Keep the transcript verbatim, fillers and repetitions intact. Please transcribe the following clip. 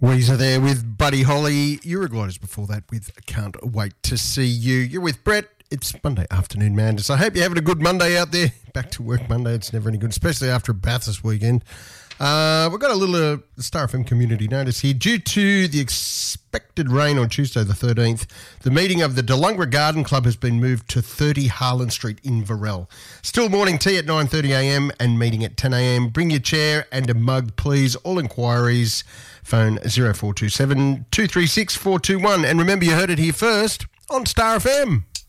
Weezer there with Buddy Holly. Eurogliders before that with Can't Wait to See You. You're with Brett. It's Monday afternoon, man. So I hope you're having a good Monday out there. Back to work Monday. It's never any good, especially after a Bathurst weekend. Uh, we've got a little uh, Star F M community notice here. Due to the expected rain on Tuesday the thirteenth, the meeting of the Delungra Garden Club has been moved to thirty Harlan Street in Varel. Still morning tea at nine thirty a m and meeting at ten a m. Bring your chair and a mug, please. All inquiries, phone zero four two seven, two three six, four two one. And remember, you heard it here first on Star F M.